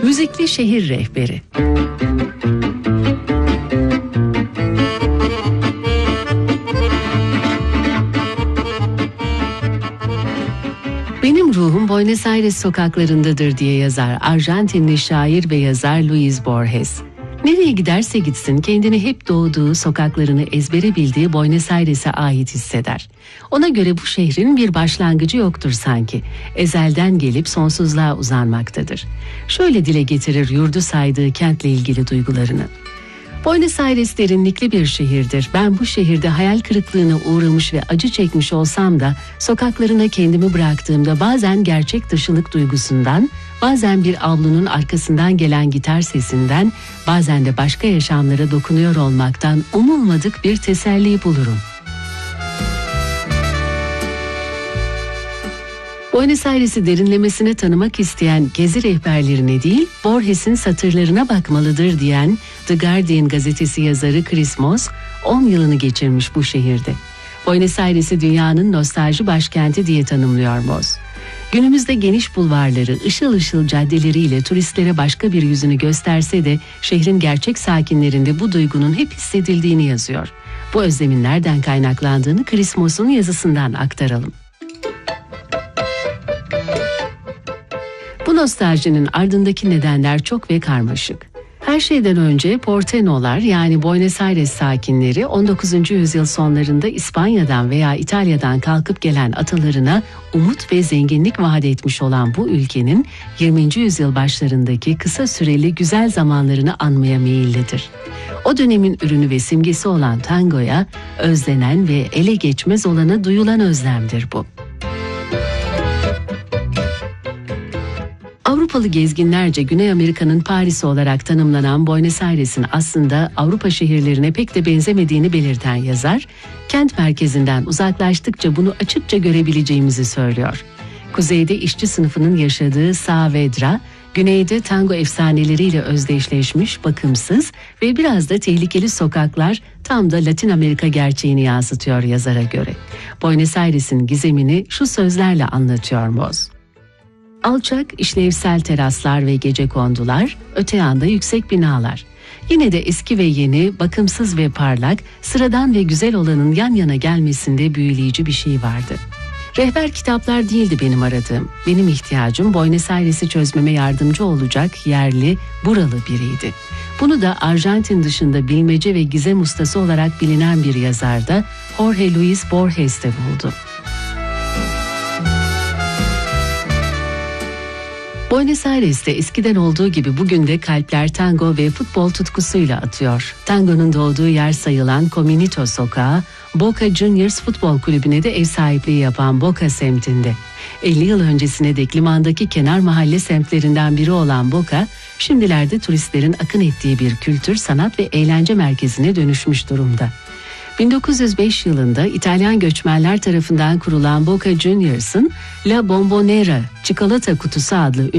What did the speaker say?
Müzikli şehir rehberi. Benim ruhum Buenos Aires sokaklarındadır diye yazar Arjantinli şair ve yazar Luis Borges. Nereye giderse gitsin kendini hep doğduğu, sokaklarını ezbere bildiği Buenos Aires'e ait hisseder. Ona göre bu şehrin bir başlangıcı yoktur sanki. Ezelden gelip sonsuzluğa uzanmaktadır. Şöyle dile getirir yurdu saydığı kentle ilgili duygularını. Buenos Aires derinlikli bir şehirdir. Ben bu şehirde hayal kırıklığına uğramış ve acı çekmiş olsam da sokaklarına kendimi bıraktığımda bazen gerçek dışılık duygusundan, bazen bir avlunun arkasından gelen gitar sesinden, bazen de başka yaşamlara dokunuyor olmaktan umulmadık bir teselli bulurum. Buenos Aires'i derinlemesine tanımak isteyen gezi rehberlerine değil, Borges'in satırlarına bakmalıdır diyen The Guardian gazetesi yazarı Chris Moss 10 yılını geçirmiş bu şehirde. Buenos Aires'i dünyanın nostalji başkenti diye tanımlıyor Moss. Günümüzde geniş bulvarları, ışıl ışıl caddeleriyle turistlere başka bir yüzünü gösterse de şehrin gerçek sakinlerinde bu duygunun hep hissedildiğini yazıyor. Bu özlemin nereden kaynaklandığını Chris Moss'un yazısından aktaralım. Bu nostaljinin ardındaki nedenler çok ve karmaşık. Her şeyden önce Porteñolar yani Buenos Aires sakinleri 19. yüzyıl sonlarında İspanya'dan veya İtalya'dan kalkıp gelen atalarına umut ve zenginlik vaat etmiş olan bu ülkenin 20. yüzyıl başlarındaki kısa süreli güzel zamanlarını anmaya meyillidir. O dönemin ürünü ve simgesi olan tangoya özlenen ve ele geçmez olana duyulan özlemdir bu. Avrupalı gezginlerce Güney Amerika'nın Paris'i olarak tanımlanan Buenos Aires'in aslında Avrupa şehirlerine pek de benzemediğini belirten yazar, kent merkezinden uzaklaştıkça bunu açıkça görebileceğimizi söylüyor. Kuzeyde işçi sınıfının yaşadığı Saavedra, güneyde tango efsaneleriyle özdeşleşmiş, bakımsız ve biraz da tehlikeli sokaklar tam da Latin Amerika gerçeğini yansıtıyor yazara göre. Buenos Aires'in gizemini şu sözlerle anlatıyor Moss. Alçak, işlevsel teraslar ve gecekondular, öte yanda yüksek binalar. Yine de eski ve yeni, bakımsız ve parlak, sıradan ve güzel olanın yan yana gelmesinde büyüleyici bir şey vardı. Rehber kitaplar değildi benim aradığım. Benim ihtiyacım Buenos Aires'i çözmeme yardımcı olacak yerli, buralı biriydi. Bunu da Arjantin dışında bilmece ve gizem ustası olarak bilinen bir yazarda Jorge Luis Borges'te buldu. Buenos Aires'te eskiden olduğu gibi bugün de kalpler tango ve futbol tutkusuyla atıyor. Tangonun doğduğu yer sayılan Cominito Sokağı, Boca Juniors futbol kulübüne de ev sahipliği yapan Boca semtinde. 50 yıl öncesine dek limandaki kenar mahalle semtlerinden biri olan Boca, şimdilerde turistlerin akın ettiği bir kültür, sanat ve eğlence merkezine dönüşmüş durumda. 1905 yılında İtalyan göçmenler tarafından kurulan Boca Juniors'ın La Bombonera çikolata kutusu adlı